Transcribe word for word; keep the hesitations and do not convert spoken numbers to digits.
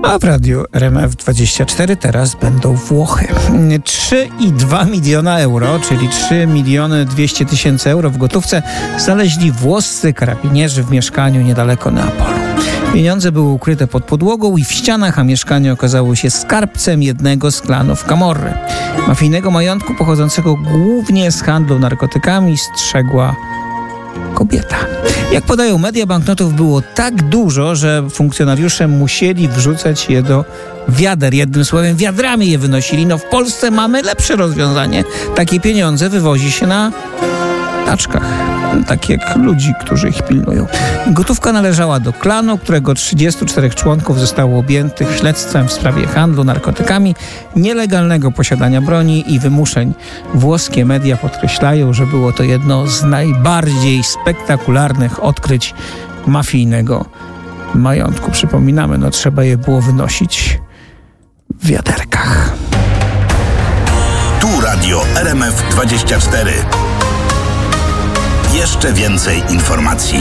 A w radiu R M F dwadzieścia cztery teraz będą Włochy. trzy i dwa miliona euro, czyli trzy miliony dwieście tysięcy euro w gotówce znaleźli włoscy karabinierzy w mieszkaniu niedaleko Neapolu. Pieniądze były ukryte pod podłogą i w ścianach, a mieszkanie okazało się skarbcem jednego z klanów Camorry. Mafijnego majątku pochodzącego głównie z handlu narkotykami strzegła kobieta. Jak podają media, banknotów było tak dużo, że funkcjonariusze musieli wrzucać je do wiader. Jednym słowem, wiadrami je wynosili. No w Polsce mamy lepsze rozwiązanie. Takie pieniądze wywozi się na taczkach. Tak jak ludzi, którzy ich pilnują. Gotówka należała do klanu, którego trzydziestu czterech członków zostało objętych śledztwem w sprawie handlu narkotykami, nielegalnego posiadania broni i wymuszeń. Włoskie media podkreślają, że było to jedno z najbardziej spektakularnych odkryć mafijnego majątku. Przypominamy, no trzeba je było wynosić w wiaderkach. Tu Radio R M F dwadzieścia cztery. Jeszcze więcej informacji.